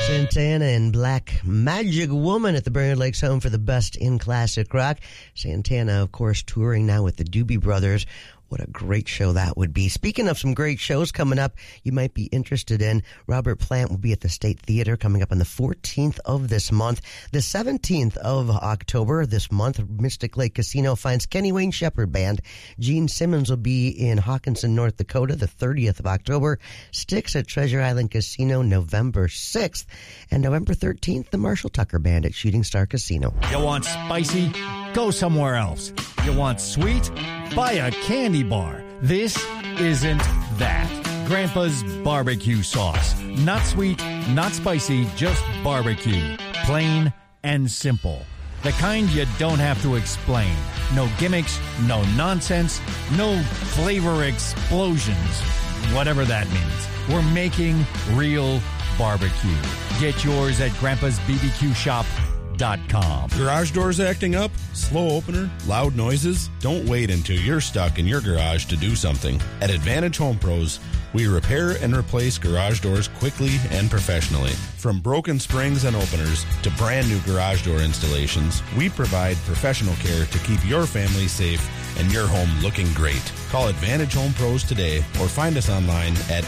Santana and Black Magic Woman at the Brainerd Lakes Home for the best in classic rock. Santana, of course, touring now with the Doobie Brothers. What a great show that would be. Speaking of some great shows coming up you might be interested in, Robert Plant will be at the State Theater coming up on the 14th of this month. The 17th of October this month, Mystic Lake Casino finds Kenny Wayne Shepherd Band. Gene Simmons will be in Hawkinson, North Dakota, the 30th of October. Styx at Treasure Island Casino, November 6th. And November 13th, the Marshall Tucker Band at Shooting Star Casino. You want spicy? Go somewhere else. You want sweet? Buy a candy bar. This isn't that. Grandpa's barbecue sauce. Not sweet, not spicy, just barbecue. Plain and simple. The kind you don't have to explain. No gimmicks, no nonsense, no flavor explosions. Whatever that means. We're making real barbecue. Get yours at Grandpa'sBBQShop.com. Garage doors acting up? Slow opener? Loud noises? Don't wait until you're stuck in your garage to do something. At Advantage Home Pros, we repair and replace garage doors quickly and professionally. From broken springs and openers to brand new garage door installations, we provide professional care to keep your family safe and your home looking great. Call Advantage Home Pros today or find us online at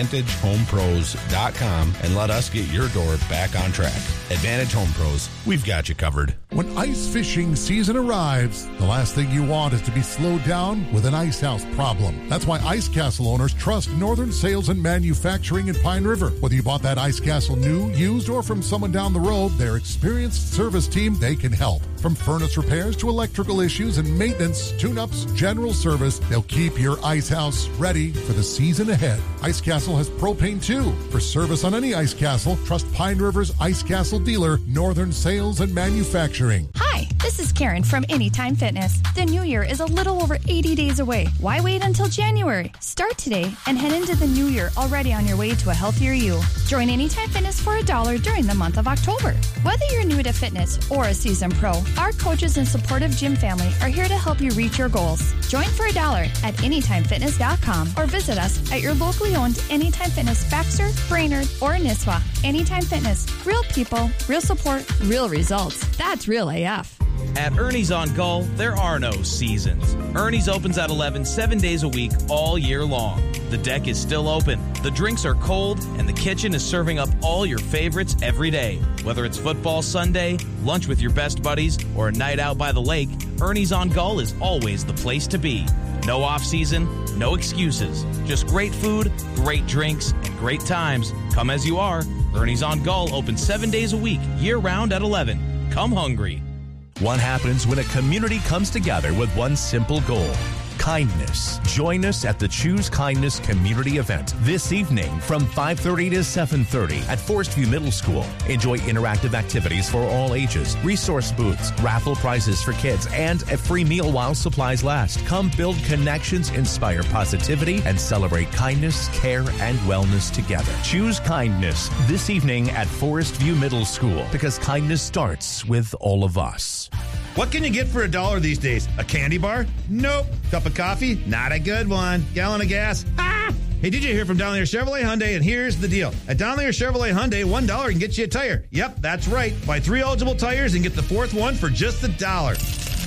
AdvantageHomePros.com and let us get your door back on track. Advantage Home Pros, we've got you covered. When ice fishing season arrives, the last thing you want is to be slowed down with an ice house problem. That's why Ice Castle owners trust Northern Sales and Manufacturing in Pine River. Whether you bought that Ice Castle new, used, or from someone down the road, their experienced service team, they can help. From furnace repairs to electrical issues and maintenance, tune-ups, general service, they'll keep your ice house ready for the season ahead. Ice Castle has propane too. For service on any Ice Castle, trust Pine River's Ice Castle dealer, Northern Sales and Manufacturing. Hi, this is Karen from Anytime Fitness. The new year is a little over 80 days away. Why wait until January? Start today and head into the new year already on your way to a healthier you. Join Anytime Fitness for $1 during the month of October. Whether you're new to fitness or a seasoned pro, our coaches and supportive gym family are here to help you reach your goals. Join for $1 at AnytimeFitness.com or visit us at your locally owned Anytime Fitness Baxter, Brainerd, or Nisswa. Anytime Fitness. Real people, real support, real results. That's real AF. At Ernie's on Gull, there are no seasons. Ernie's opens at 11 7 days a week all year long. The deck is still open, the drinks are cold, and the kitchen is serving up all your favorites every day. Whether it's football Sunday, lunch with your best buddies, or a night out by the lake, Ernie's on Gull is always the place to be. No off-season, no excuses. Just great food, great drinks, and great times. Come as you are. Ernie's on Gull opens 7 days a week, year-round at 11. Come hungry. What happens when a community comes together with one simple goal? Kindness. Join us at the Choose Kindness community event this evening from 5:30 to 7:30 at Forest View Middle School. Enjoy interactive activities for all ages, resource booths, raffle prizes for kids, and a free meal while supplies last. Come build connections, inspire positivity, and celebrate kindness, care, and wellness together. Choose Kindness this evening at Forest View Middle School because kindness starts with all of us. What can you get for $1 these days? A candy bar? Nope. Cup of coffee? Not a good one. Gallon of gas? Ah! Hey, did you hear from Donlier Chevrolet Hyundai? And here's the deal. At Donlier Chevrolet Hyundai, $1 can get you a tire. Yep, that's right. Buy 3 eligible tires and get the 4th one for just $1.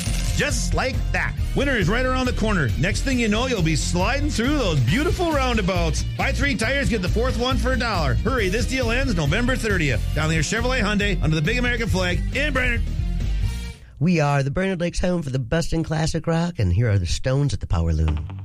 Just like that. Winter is right around the corner. Next thing you know, you'll be sliding through those beautiful roundabouts. Buy 3 tires, get the 4th one for $1. Hurry, this deal ends November 30th. Donlier Chevrolet Hyundai under the big American flag in Brainerd. We are the Brainerd Lakes Home for the best in classic rock, and here are the Stones at the Power Loom.